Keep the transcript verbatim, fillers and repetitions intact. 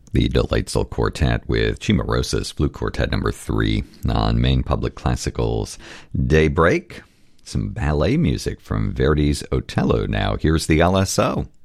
The Delightful Quartet with Cimarosa's Flute Quartet number three on Maine Public Classical's Daybreak. Some ballet music from Verdi's Otello now. Here's the L S O.